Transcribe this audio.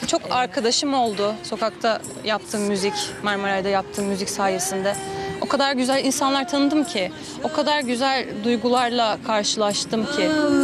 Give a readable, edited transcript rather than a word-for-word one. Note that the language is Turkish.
Çok arkadaşım oldu sokakta yaptığım müzik, Marmaray'da yaptığım müzik sayesinde. O kadar güzel insanlar tanıdım ki, o kadar güzel duygularla karşılaştım ki.